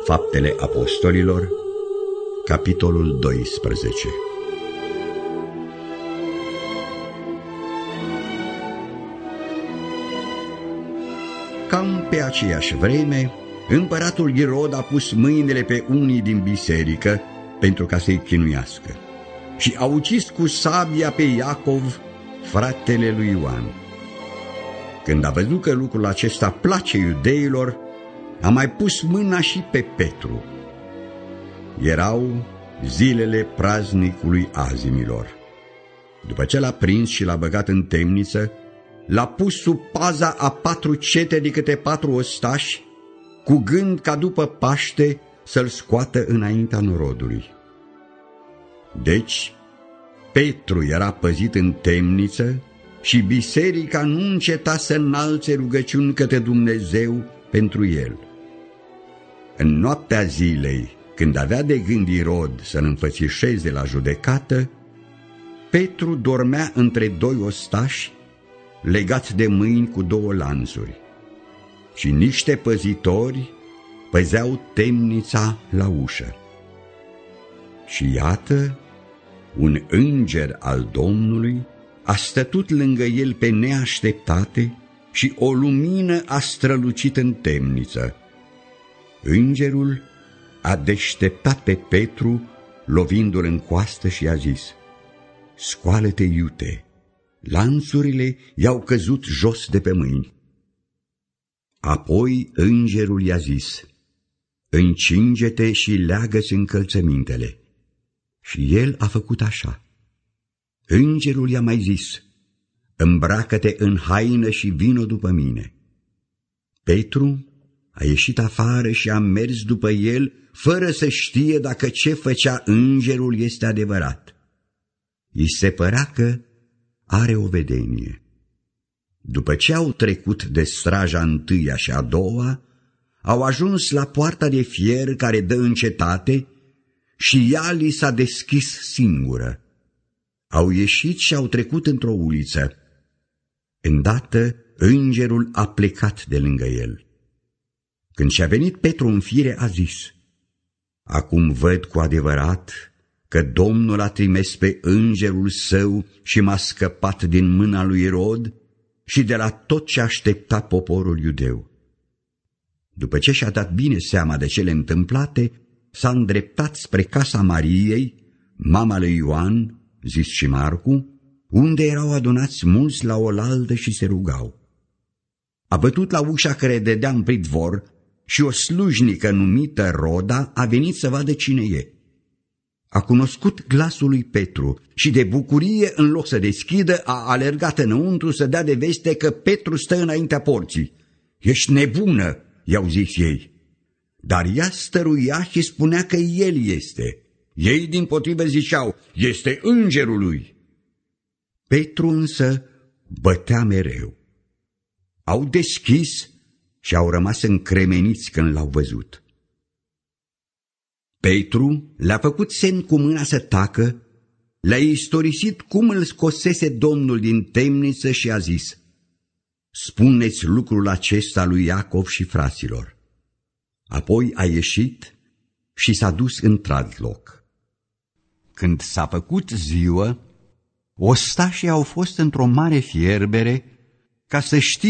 Faptele Apostolilor, capitolul 12. Cam pe aceeași vreme, împăratul Irod a pus mâinile pe unii din biserică pentru ca să-i chinuiască și a ucis cu sabia pe Iacov, fratele lui Ioan. Când a văzut că lucrul acesta place iudeilor, a mai pus mâna și pe Petru. Erau zilele praznicului Azimilor. După ce l-a prins și l-a băgat în temniță, l-a pus sub paza a 4 cete de câte 4 ostași, cu gând ca după Paște să-l scoată înaintea norodului. Deci, Petru era păzit în temniță și biserica nu înceta să înalțe rugăciuni către Dumnezeu pentru el. În noaptea zilei, când avea de gând Irod să-l înfățișeze la judecată, Petru dormea între 2 ostași, legați de mâini cu 2 lanțuri, și niște păzitori păzeau temnița la ușă. Și iată, un înger al Domnului a stătut lângă el pe neașteptate și o lumină a strălucit în temniță. Îngerul a deșteptat pe Petru, lovindu-l în coastă, și a zis: „Scoală-te, iute, lanțurile i-au căzut jos de pe mâini.” Apoi îngerul i-a zis: „Încinge-te și leagă-ți încălțămintele.” Și el a făcut așa. Îngerul i-a mai zis: „Îmbracă-te în haină și vino după mine.” Petru a ieșit afară și a mers după el, fără să știe dacă ce făcea îngerul este adevărat. I se părea că are o vedenie. După ce au trecut de straja întâia și a doua, au ajuns la poarta de fier care dă în cetate și ea li s-a deschis singură. Au ieșit și au trecut într-o uliță. Îndată îngerul a plecat de lângă el. Când și-a venit Petru în fire, a zis: „Acum văd cu adevărat că Domnul a trimis pe îngerul său și m-a scăpat din mâna lui Irod și de la tot ce aștepta poporul iudeu.” După ce și-a dat bine seama de cele întâmplate, s-a îndreptat spre casa Mariei, mama lui Ioan, zis și Marcu, unde erau adunați mulți la oaltă și se rugau. A bătut la ușa care dădea în pridvor și o slujnică numită Roda a venit să vadă cine e. A cunoscut glasul lui Petru și de bucurie, în loc să deschidă, a alergat înăuntru să dea de veste că Petru stă înaintea porții. „Ești nebună!” i-au zis ei. Dar ea stăruia și spunea că el este. Ei dimpotrivă ziceau: „Este îngerul lui.” Petru însă bătea mereu. Au deschis și au rămas încremeniți când l-au văzut. Petru le-a făcut semn cu mâna să tacă, le-a istorisit cum îl scosese Domnul din temniță și a zis: „Spuneți lucrul acesta lui Iacov și fraților.” Apoi a ieșit și s-a dus într-alt loc. Când s-a făcut ziua, ostașii au fost într-o mare fierbere ca să știe